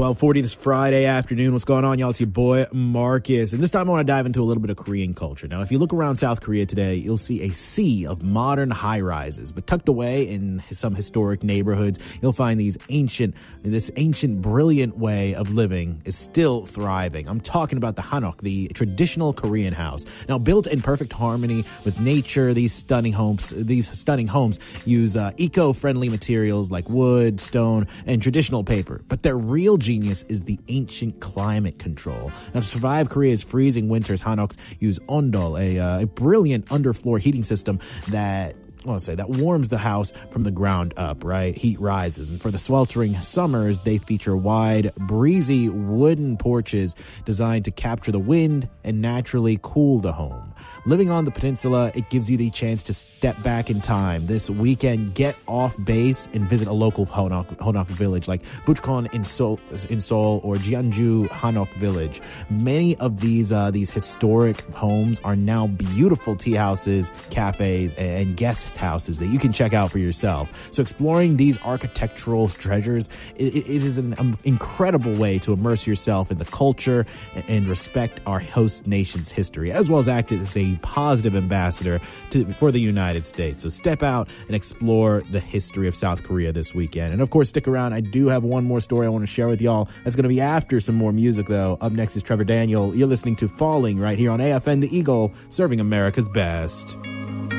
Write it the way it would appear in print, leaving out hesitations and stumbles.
12:40 this Friday afternoon. What's going on, y'all? It's your boy, Marcus. And this time I want to dive into a little bit of Korean culture. Now, if you look around South Korea today, you'll see a sea of modern high-rises. But tucked away in some historic neighborhoods, you'll find this ancient, brilliant way of living is still thriving. I'm talking about the hanok, the traditional Korean house. Now, built in perfect harmony with nature, these stunning homes use eco-friendly materials like wood, stone, and traditional paper. But their real genius is the ancient climate control. Now, to survive Korea's freezing winters, hanoks use ondol, a brilliant underfloor heating system that warms the house from the ground up, right? Heat rises. And for the sweltering summers, they feature wide, breezy wooden porches designed to capture the wind and naturally cool the home. Living on the peninsula, it gives you the chance to step back in time. This weekend, get off base and visit a local hanok village like Bucheon in Seoul or Jeonju Hanok Village. Many of these historic homes are now beautiful tea houses, cafes, and guest houses that you can check out for yourself. So exploring these architectural treasures, it is an incredible way to immerse yourself in the culture and respect our host nation's history, as well as act as a positive ambassador for the United States. So step out and explore the history of South Korea this weekend. And of course, stick around. I do have one more story I want to share with y'all. That's going to be after some more music, though. Up next is Trevor Daniel. You're listening to Falling right here on AFN The Eagle, serving America's best.